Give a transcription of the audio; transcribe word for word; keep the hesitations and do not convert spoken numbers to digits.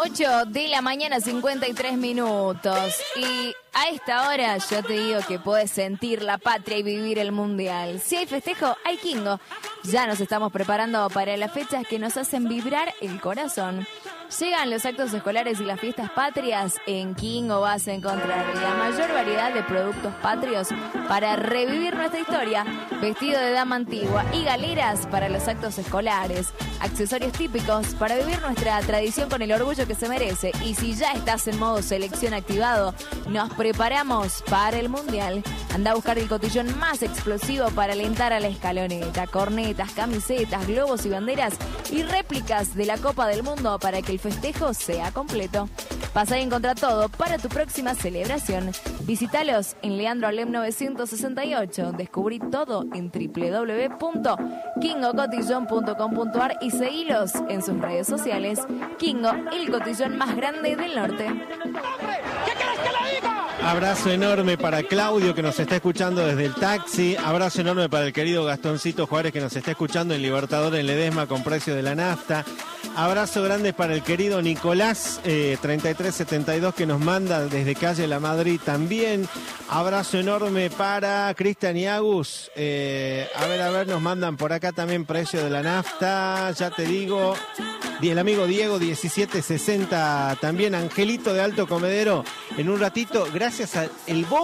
ocho de la mañana, cincuenta y tres minutos. Y a esta hora yo te digo que podés sentir la patria y vivir el mundial. Si hay festejo, hay Kingo. Ya nos estamos preparando para las fechas que nos hacen vibrar el corazón. Llegan los actos escolares y las fiestas patrias. En Kingo vas a encontrar la mayor variedad de productos patrios para revivir nuestra historia, vestido de dama antigua y galeras para los actos escolares, accesorios típicos para vivir nuestra tradición con el orgullo que se merece. Y si ya estás en modo selección activado, nos preparamos para el mundial. Anda a buscar el cotillón más explosivo para alentar a la escaloneta, cornetas, camisetas, globos y banderas y réplicas de la Copa del Mundo para que el festejo sea completo. Pasá y encontrá todo para tu próxima celebración. Visítalos en Leandro Alem novecientos sesenta y ocho. Descubrí todo en doble u doble u doble u punto kingo cotillón punto com punto a r y seguilos en sus redes sociales. Kingo, el cotillón más grande del norte. ¿Qué querés que le diga? Abrazo enorme para Claudio, que nos está escuchando desde el taxi. Abrazo enorme para el querido Gastoncito Juárez, que nos está escuchando en Libertador en Ledesma con precio de la nafta. Abrazo grande para el querido Nicolás, eh, treinta y tres setenta y dos, que nos manda desde Calle La Madrid también. Abrazo enorme para Cristian y Agus. Eh, a ver, a ver, nos mandan por acá también precio de la nafta. Ya te digo. Y el amigo Diego, diecisiete sesenta también. Angelito de Alto Comedero, en un ratito, gracias al